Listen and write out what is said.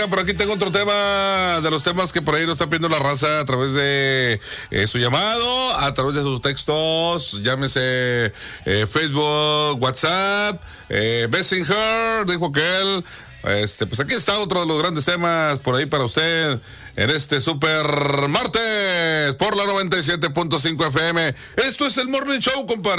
Por aquí tengo otro tema de los temas que por ahí nos está pidiendo la raza a través de su llamado, a través de sus textos, llámese Facebook, WhatsApp, Messenger, dijo que él. Pues aquí está otro de los grandes temas por ahí para usted en este super martes por la 97.5 FM. Esto es el Morning Show, compadre.